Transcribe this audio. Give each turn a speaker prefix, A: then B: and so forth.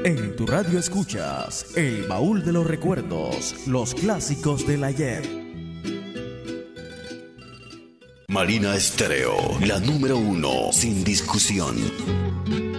A: En tu radio escuchas El Baúl de los Recuerdos, los clásicos del ayer.
B: Marina Estéreo, la número 1, sin discusión.